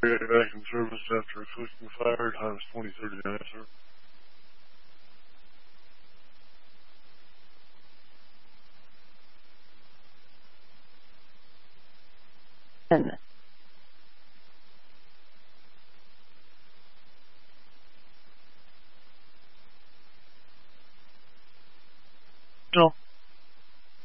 back in service after clicking fire. Time is 20:39, sir. And